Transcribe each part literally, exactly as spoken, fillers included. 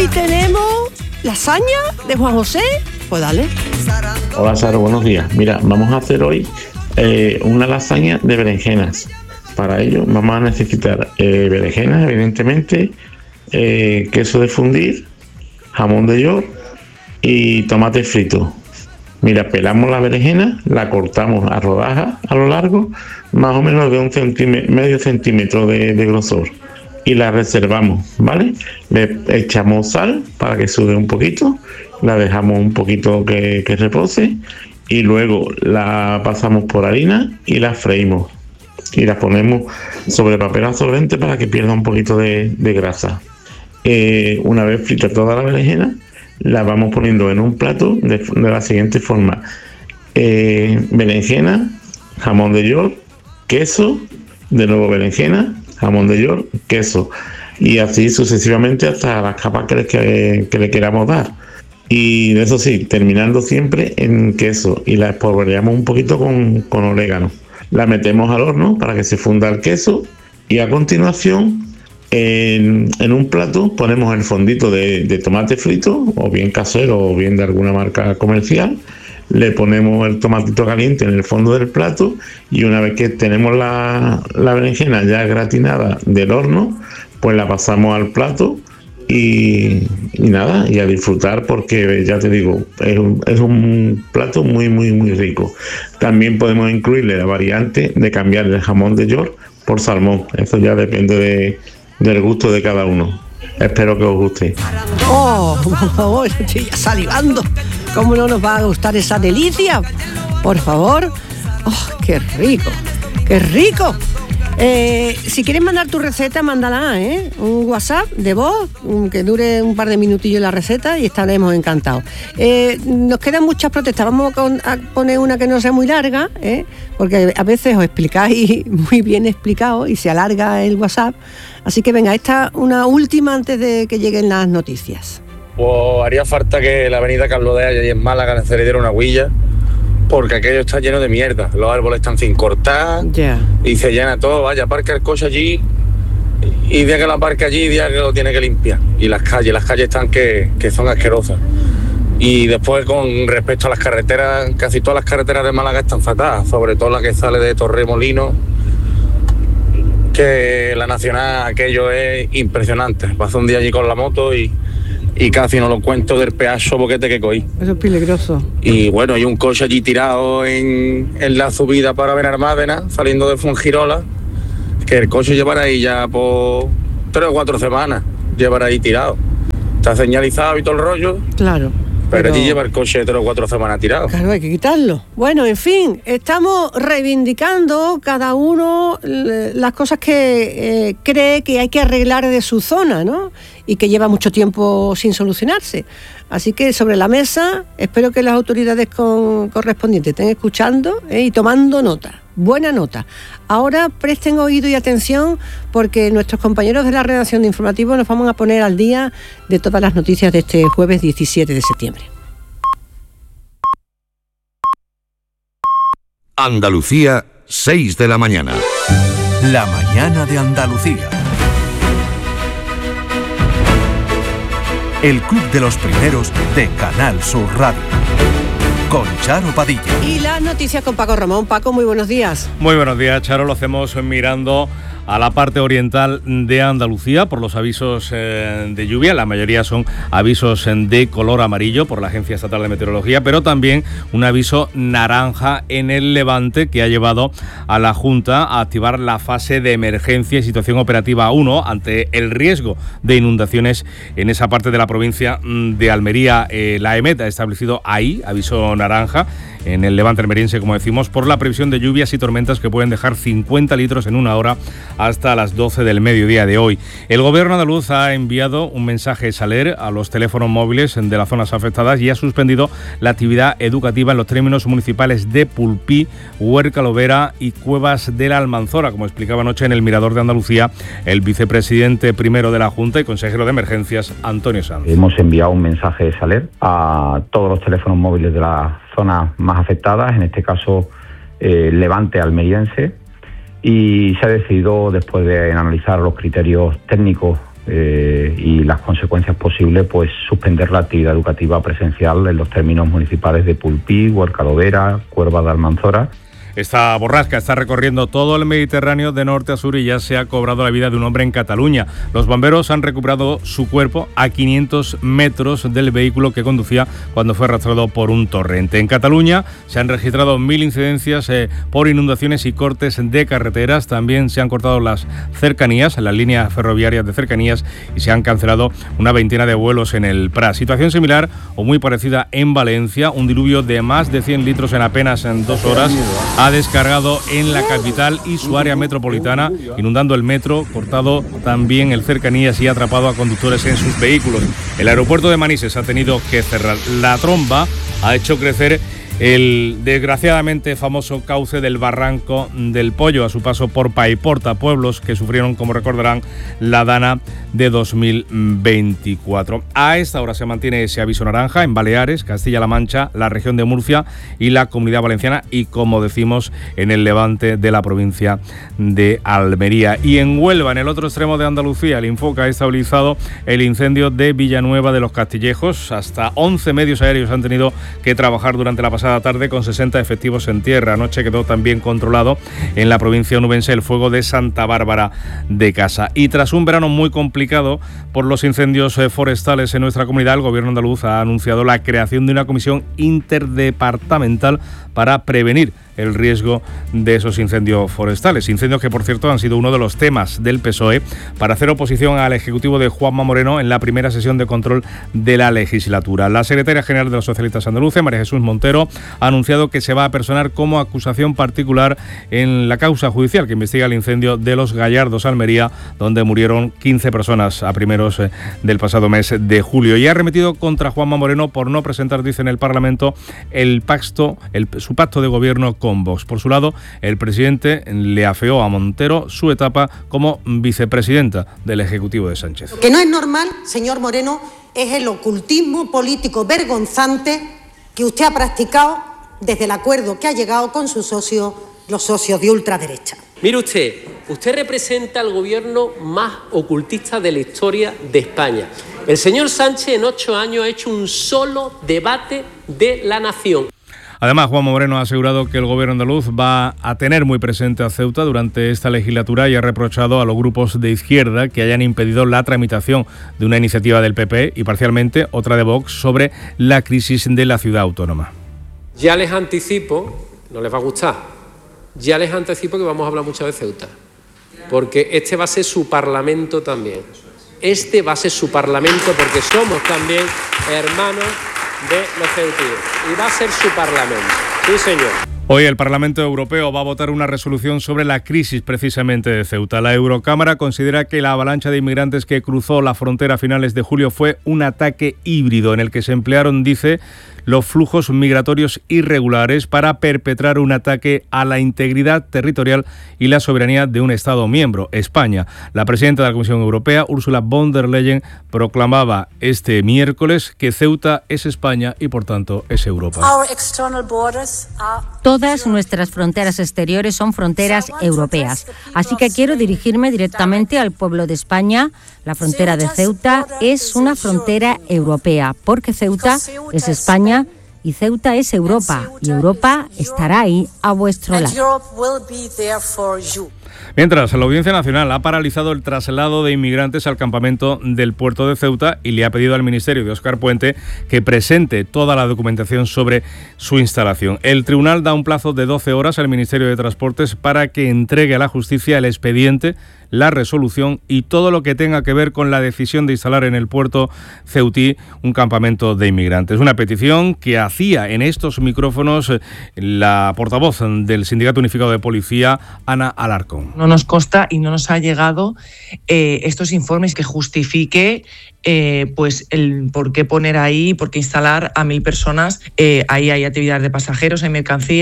Hoy tenemos lasaña de Juan José. Pues dale. Hola Sara, buenos días. Mira, vamos a hacer hoy eh, una lasaña de berenjenas. Para ello vamos a necesitar eh, berenjenas, evidentemente, eh, queso de fundir, jamón de york y tomate frito. Mira, pelamos la berenjena, la cortamos a rodajas a lo largo, más o menos de un centímetro, medio centímetro de, de grosor, y la reservamos, ¿vale? Le echamos sal para que sude un poquito, la dejamos un poquito que, que repose, y luego la pasamos por harina y la freímos. Y la ponemos sobre papel absorbente para que pierda un poquito de, de grasa. Eh, una vez frita toda la berenjena, la vamos poniendo en un plato de, de la siguiente forma: eh, berenjena, jamón de york, queso, de nuevo berenjena, jamón de york, queso, y así sucesivamente hasta las capas que le, que, que le queramos dar. Y eso sí, terminando siempre en queso, y la espolvoreamos un poquito con, con orégano. La metemos al horno para que se funda el queso, y a continuación en, en un plato ponemos el fondito de, de tomate frito, o bien casero o bien de alguna marca comercial. Le ponemos el tomatito caliente en el fondo del plato, y una vez que tenemos la, la berenjena ya gratinada del horno, pues la pasamos al plato y, y nada, y a disfrutar, porque ya te digo, es un, es un plato muy muy muy rico. También podemos incluirle la variante de cambiar el jamón de york por salmón. Eso ya depende de, del gusto de cada uno. Espero que os guste. Oh, por favor, estoy ya salivando. ¿Cómo no nos va a gustar esa delicia? Por favor. Oh, qué rico, qué rico. Eh, si quieres mandar tu receta, mándala, ¿eh? Un WhatsApp de voz, que dure un par de minutillos la receta, y estaremos encantados. Eh, nos quedan muchas protestas. Vamos a poner una que no sea muy larga, ¿eh? Porque a veces os explicáis muy bien explicado y se alarga el WhatsApp. Así que venga, esta una última antes de que lleguen las noticias. Pues haría falta que la avenida Carlos de Haya y en Málaga se le diera una huilla, porque aquello está lleno de mierda. Los árboles están sin cortar, yeah. Y se llena todo. Vaya, aparca el coche allí, y día que lo aparca allí, día que lo tiene que limpiar. Y las calles, las calles están que, que son asquerosas. Y después, con respecto a las carreteras, casi todas las carreteras de Málaga están fatadas, sobre todo la que sale de Torremolinos, que la nacional, aquello es impresionante. Pasé un día allí con la moto y... y casi no lo cuento del pedazo boquete que cogí. Eso es peligroso. Y bueno, hay un coche allí tirado en, en la subida para Benalmádena, saliendo de Fuengirola, que el coche llevará ahí ya por tres o cuatro semanas, llevará ahí tirado. Está señalizado y todo el rollo. Claro. Pero, pero allí lleva el coche tres o cuatro semanas tirado. Claro, hay que quitarlo. Bueno, en fin, estamos reivindicando cada uno las cosas que eh, cree que hay que arreglar de su zona, ¿no? Y que lleva mucho tiempo sin solucionarse. Así que sobre la mesa, espero que las autoridades con, correspondientes estén escuchando eh, y tomando nota. Buena nota. Ahora presten oído y atención, porque nuestros compañeros de la redacción de Informativo nos vamos a poner al día de todas las noticias de este jueves diecisiete de septiembre. Andalucía, seis de la mañana. La mañana de Andalucía. El Club de los Primeros de Canal Sur Radio. Con Charo Padilla. Y las noticias con Paco Ramón. Paco, muy buenos días. Muy buenos días, Charo. Lo hacemos mirando a la parte oriental de Andalucía por los avisos eh, de lluvia. La mayoría son avisos de color amarillo por la Agencia Estatal de Meteorología, pero también un aviso naranja en el Levante, que ha llevado a la Junta a activar la fase de emergencia y situación operativa uno ante el riesgo de inundaciones en esa parte de la provincia de Almería. Eh, la EMET ha establecido ahí aviso naranja en el Levante almeriense, como decimos, por la previsión de lluvias y tormentas que pueden dejar cincuenta litros en una hora hasta las doce del mediodía de hoy. El Gobierno andaluz ha enviado un mensaje Saler a los teléfonos móviles de las zonas afectadas y ha suspendido la actividad educativa en los términos municipales de Pulpí, Huerca Lovera y Cuevas de la Almanzora, como explicaba anoche en el Mirador de Andalucía el vicepresidente primero de la Junta y consejero de Emergencias, Antonio Sanz. Hemos enviado un mensaje Saler a todos los teléfonos móviles de las zonas más afectadas, en este caso eh, Levante almeriense, y se ha decidido, después de analizar los criterios técnicos eh, y las consecuencias posibles, pues suspender la actividad educativa presencial en los términos municipales de Pulpí, Huercalovera, Cuerva de Almanzora. Esta borrasca está recorriendo todo el Mediterráneo de norte a sur y ya se ha cobrado la vida de un hombre en Cataluña. Los bomberos han recuperado su cuerpo a quinientos metros del vehículo que conducía cuando fue arrastrado por un torrente. En Cataluña se han registrado mil incidencias eh, por inundaciones y cortes de carreteras. También se han cortado las cercanías, las líneas ferroviarias de cercanías, y se han cancelado una veintena de vuelos en el Prat. Situación similar o muy parecida en Valencia. Un diluvio de más de cien litros en apenas en dos horas ha descargado en la capital y su área metropolitana, inundando el metro, cortado también el cercanías y atrapado a conductores en sus vehículos. El aeropuerto de Manises ha tenido que cerrar. La tromba ha hecho crecer el desgraciadamente famoso cauce del Barranco del Pollo a su paso por Paiporta, pueblos que sufrieron, como recordarán, la dana de dos mil veinticuatro. A esta hora se mantiene ese aviso naranja en Baleares, Castilla-La Mancha, la región de Murcia y la Comunidad Valenciana, y como decimos, en el levante de la provincia de Almería. Y en Huelva, en el otro extremo de Andalucía, el Infoca ha estabilizado el incendio de Villanueva de los Castillejos. Hasta once medios aéreos han tenido que trabajar durante la pasada tarde con sesenta efectivos en tierra. Anoche quedó también controlado en la provincia onubense el fuego de Santa Bárbara de Casa. Y tras un verano muy complicado por los incendios forestales en nuestra comunidad, el gobierno andaluz ha anunciado la creación de una comisión interdepartamental para prevenir el riesgo de esos incendios forestales. Incendios que, por cierto, han sido uno de los temas del P S O E para hacer oposición al Ejecutivo de Juanma Moreno en la primera sesión de control de la legislatura. La secretaria general de los socialistas andaluces, María Jesús Montero, ha anunciado que se va a personar como acusación particular en la causa judicial que investiga el incendio de Los Gallardos, Almería, donde murieron quince personas a primeros del pasado mes de julio. Y ha arremetido contra Juanma Moreno por no presentar, dice en el Parlamento, el pacto, el, su pacto de gobierno con Vox. Por su lado, el presidente le afeó a Montero su etapa como vicepresidenta del Ejecutivo de Sánchez. Lo que no es normal, señor Moreno, es el ocultismo político vergonzante que usted ha practicado desde el acuerdo que ha llegado con sus socios, los socios de ultraderecha. Mire usted, usted representa al gobierno más ocultista de la historia de España. El señor Sánchez en ocho años ha hecho un solo debate de la nación. Además, Juanma Moreno ha asegurado que el gobierno andaluz va a tener muy presente a Ceuta durante esta legislatura y ha reprochado a los grupos de izquierda que hayan impedido la tramitación de una iniciativa del P P y parcialmente otra de Vox sobre la crisis de la ciudad autónoma. Ya les anticipo, no les va a gustar, ya les anticipo que vamos a hablar muchas de Ceuta, porque este va a ser su parlamento también. Este va a ser su parlamento porque somos también hermanos de los ceutinos y va a ser su parlamento. Sí, señor. Hoy el Parlamento Europeo va a votar una resolución sobre la crisis precisamente de Ceuta. La Eurocámara considera que la avalancha de inmigrantes que cruzó la frontera a finales de julio fue un ataque híbrido en el que se emplearon, dice, los flujos migratorios irregulares para perpetrar un ataque a la integridad territorial y la soberanía de un Estado miembro, España. La presidenta de la Comisión Europea, Ursula von der Leyen, proclamaba este miércoles que Ceuta es España y, por tanto, es Europa. Todas nuestras fronteras exteriores son fronteras europeas. Así que quiero dirigirme directamente al pueblo de España. La frontera de Ceuta es una frontera europea, porque Ceuta es España y Ceuta es Europa, y Europa estará ahí a vuestro lado. Mientras, la Audiencia Nacional ha paralizado el traslado de inmigrantes al campamento del puerto de Ceuta y le ha pedido al Ministerio de Óscar Puente que presente toda la documentación sobre su instalación. El tribunal da un plazo de doce horas al Ministerio de Transportes para que entregue a la justicia el expediente, la resolución y todo lo que tenga que ver con la decisión de instalar en el puerto ceutí un campamento de inmigrantes. Una petición que hacía en estos micrófonos la portavoz del Sindicato Unificado de Policía, Ana Alarcón. No nos consta y no nos ha llegado eh, estos informes que justifique eh, pues el por qué poner ahí, por qué instalar a mil personas. Eh, ahí hay actividad de pasajeros, hay mercancías.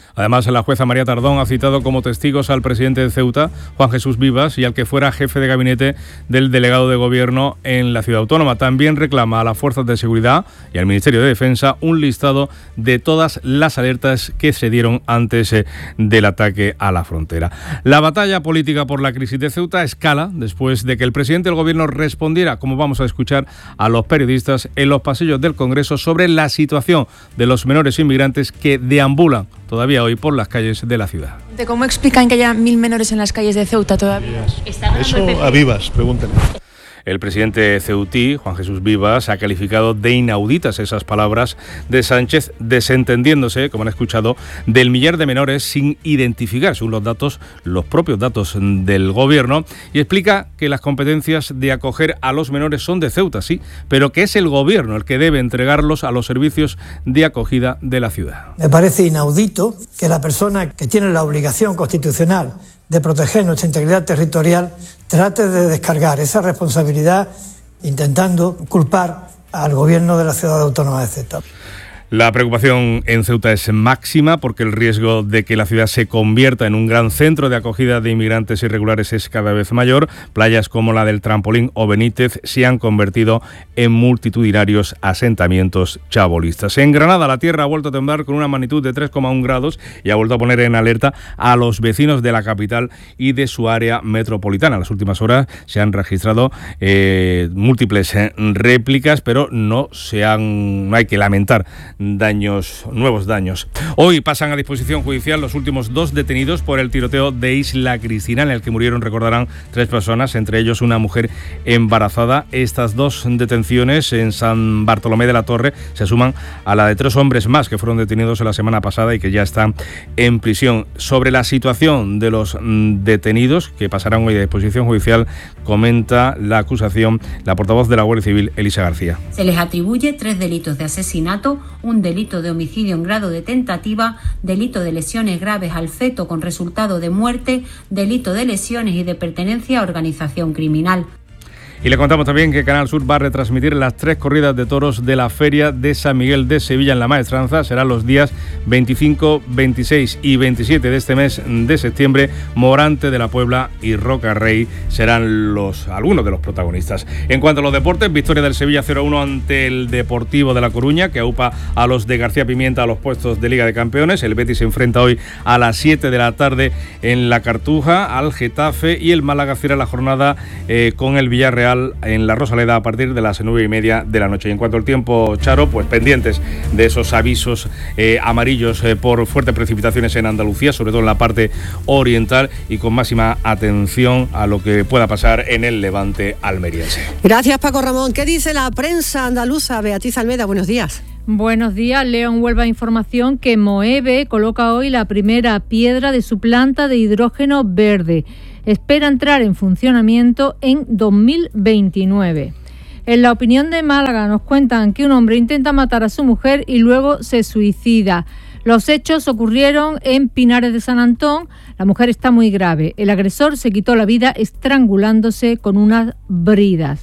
Además, la jueza María Tardón ha citado como testigos al presidente de Ceuta, Juan Jesús Vivas, y al que fuera jefe de gabinete del delegado de gobierno en la ciudad autónoma. También reclama a las fuerzas de seguridad y al Ministerio de Defensa un listado de todas las alertas que se dieron antes eh, del ataque a la frontera. La batalla política por la crisis de Ceuta escala después de que el presidente del gobierno respondiera, como vamos a escuchar, a los periodistas en los pasillos del Congreso sobre la situación de los menores inmigrantes que deambulan todavía hoy por las calles de la ciudad. ¿Cómo explican que haya mil menores en las calles de Ceuta todavía? Eso a Vivas, pregúntenle. El presidente ceutí, Juan Jesús Vivas, ha calificado de inauditas esas palabras de Sánchez, desentendiéndose, como han escuchado, del millar de menores sin identificar, según los datos, los propios datos del gobierno, y explica que las competencias de acoger a los menores son de Ceuta, sí, pero que es el gobierno el que debe entregarlos a los servicios de acogida de la ciudad. Me parece inaudito que la persona que tiene la obligación constitucional de proteger nuestra integridad territorial trate de descargar esa responsabilidad intentando culpar al gobierno de la ciudad autónoma de Ceuta. La preocupación en Ceuta es máxima porque el riesgo de que la ciudad se convierta en un gran centro de acogida de inmigrantes irregulares es cada vez mayor. Playas como la del Trampolín o Benítez se han convertido en multitudinarios asentamientos chabolistas. En Granada, la tierra ha vuelto a temblar con una magnitud de tres coma uno grados y ha vuelto a poner en alerta a los vecinos de la capital y de su área metropolitana. En las últimas horas se han registrado eh, múltiples eh, réplicas, pero no se han, no hay que lamentar daños, nuevos daños. Hoy pasan a disposición judicial los últimos dos detenidos por el tiroteo de Isla Cristina, en el que murieron, recordarán, tres personas, entre ellos una mujer embarazada. Estas dos detenciones en San Bartolomé de la Torre se suman a la de tres hombres más que fueron detenidos la semana pasada y que ya están en prisión. Sobre la situación de los detenidos que pasarán hoy a disposición judicial, comenta la acusación la portavoz de la Guardia Civil, Elisa García. Se les atribuye tres delitos de asesinato, un delito de homicidio en grado de tentativa, delito de lesiones graves al feto con resultado de muerte, delito de lesiones y de pertenencia a organización criminal. Y le contamos también que Canal Sur va a retransmitir las tres corridas de toros de la Feria de San Miguel de Sevilla en La Maestranza. Serán los días veinticinco, veintiséis y veintisiete de este mes de septiembre. Morante de la Puebla y Roca Rey serán los algunos de los protagonistas. En cuanto a los deportes, victoria del Sevilla cero a uno ante el Deportivo de La Coruña, que aupa a los de García Pimienta a los puestos de Liga de Campeones. El Betis se enfrenta hoy a las siete de la tarde en La Cartuja al Getafe, y el Málaga cierra la jornada eh, con el Villarreal en la Rosaleda a partir de las nueve y media de la noche. Y en cuanto al tiempo, Charo, pues pendientes de esos avisos eh, amarillos eh, por fuertes precipitaciones en Andalucía, sobre todo en la parte oriental, y con máxima atención a lo que pueda pasar en el levante almeriense. Gracias, Paco Ramón. ¿Qué dice la prensa andaluza? Beatriz Almeda, buenos días. Buenos días. Leo en Huelva información que Moeve coloca hoy la primera piedra de su planta de hidrógeno verde. Espera entrar en funcionamiento en dos mil veintinueve. En La Opinión de Málaga nos cuentan que un hombre intenta matar a su mujer y luego se suicida. Los hechos ocurrieron en Pinares de San Antón. La mujer está muy grave. El agresor se quitó la vida estrangulándose con unas bridas.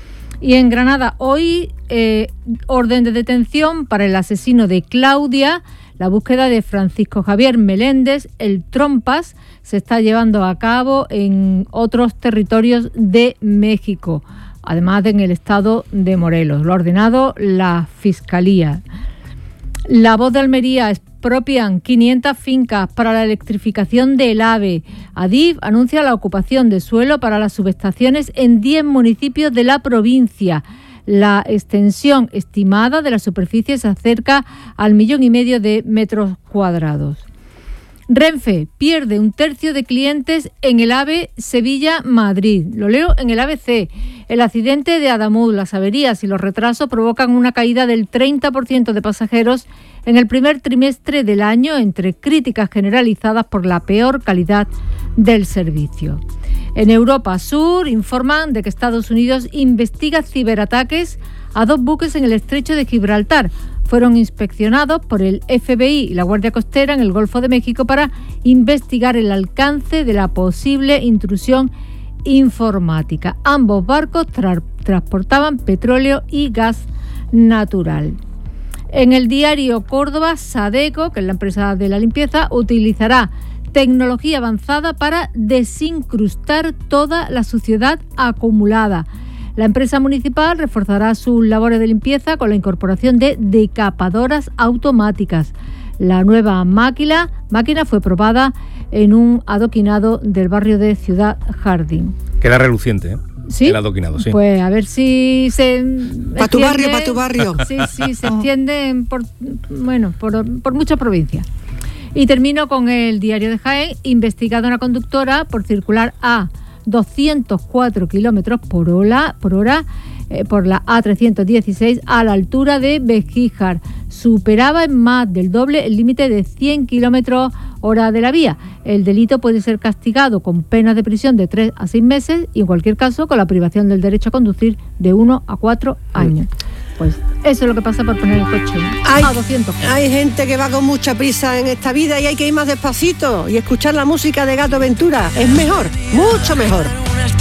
Y en Granada, hoy, eh, orden de detención para el asesino de Claudia. La búsqueda de Francisco Javier Meléndez, el Trompas, se está llevando a cabo en otros territorios de México, además de en el estado de Morelos. Lo ha ordenado la Fiscalía. La Voz de Almería: expropian quinientas fincas para la electrificación del AVE. Adif anuncia la ocupación de suelo para las subestaciones en diez municipios de la provincia. La extensión estimada de la superficie se acerca al millón y medio de metros cuadrados. Renfe pierde un tercio de clientes en el AVE Sevilla-Madrid. Lo leo en el A B C. El accidente de Adamuz, las averías y los retrasos provocan una caída del treinta por ciento de pasajeros en el primer trimestre del año, entre críticas generalizadas por la peor calidad del servicio. En Europa Sur informan de que Estados Unidos investiga ciberataques a dos buques en el estrecho de Gibraltar. Fueron inspeccionados por el F B I y la Guardia Costera en el Golfo de México para investigar el alcance de la posible intrusión informática. Ambos barcos tra- transportaban petróleo y gas natural. En el diario Córdoba, Sadeco, que es la empresa de la limpieza, utilizará tecnología avanzada para desincrustar toda la suciedad acumulada. La empresa municipal reforzará sus labores de limpieza con la incorporación de decapadoras automáticas. La nueva máquina, máquina fue probada en un adoquinado del barrio de Ciudad Jardín. Queda reluciente, ¿eh? ¿Sí? El adoquinado, sí. Pues a ver si se... Para tu barrio, para tu barrio. Sí, sí, se extiende por, bueno, por, por muchas provincias. Y termino con el diario de Jaén. Investigada una conductora por circular a doscientos cuatro kilómetros por hora, por hora eh, por la A trescientos dieciséis a la altura de Bejíjar. Superaba en más del doble el límite de cien kilómetros hora de la vía. El delito puede ser castigado con penas de prisión de tres a seis meses y en cualquier caso con la privación del derecho a conducir de uno a cuatro años. Pues eso es lo que pasa por poner el coche hay, a doscientos. Hay gente que va con mucha prisa en esta vida y hay que ir más despacito y escuchar la música de Gato Ventura. Es mejor, mucho mejor.